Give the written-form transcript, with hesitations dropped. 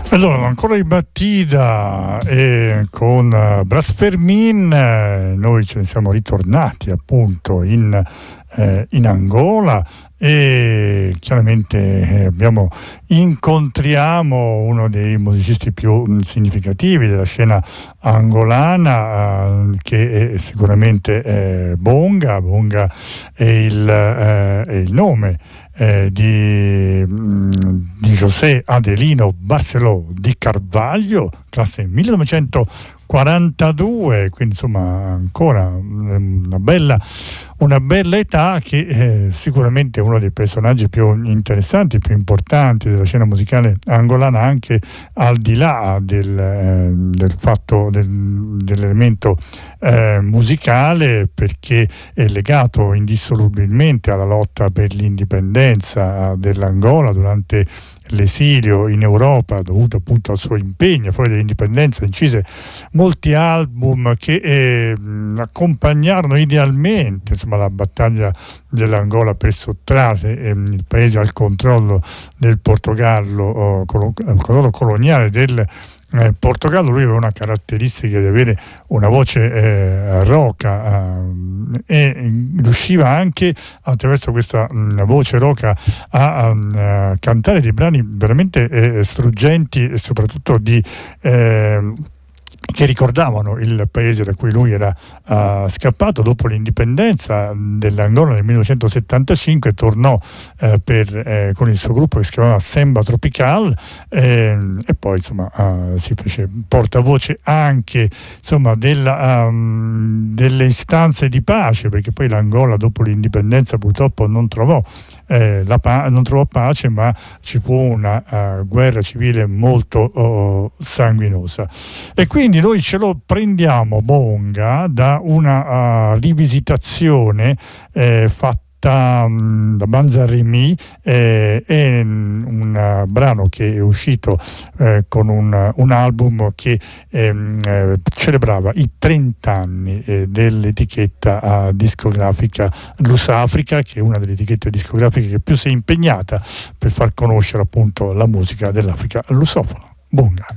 Allora, ancora in battita e con Brass Fermin, noi ce ne siamo ritornati appunto in Angola e chiaramente incontriamo uno dei musicisti più significativi della scena angolana, che è sicuramente Bonga. Bonga è il nome di José Adelino Barceló di Carvalho, classe 1942, quindi insomma ancora una bella età, che sicuramente è uno dei personaggi più interessanti, più importanti della scena musicale angolana, anche al di là del fatto dell'elemento musicale, perché è legato indissolubilmente alla lotta per l'indipendenza dell'Angola durante l'esilio in Europa, dovuto appunto al suo impegno fuori dall'indipendenza. Incise molti album che accompagnarono idealmente, insomma, la battaglia dell'Angola per sottrarre il paese al controllo del Portogallo, controllo coloniale del Portogallo. Lui aveva una caratteristica di avere una voce roca e riusciva anche attraverso questa voce roca a cantare dei brani veramente struggenti e soprattutto che ricordavano il paese da cui lui era scappato dopo l'indipendenza dell'Angola nel 1975. Tornò con il suo gruppo che si chiamava Semba Tropical, e poi insomma si fece portavoce anche insomma delle istanze di pace, perché poi l'Angola dopo l'indipendenza purtroppo non trovò pace, ma ci fu una guerra civile molto sanguinosa. E quindi noi ce lo prendiamo Bonga da una rivisitazione fatta da Banza Remy, è un brano che è uscito con un album che celebrava i 30 anni dell'etichetta discografica Lusafrica, che è una delle etichette discografiche che più si è impegnata per far conoscere appunto la musica dell'Africa lusofona. Bonga.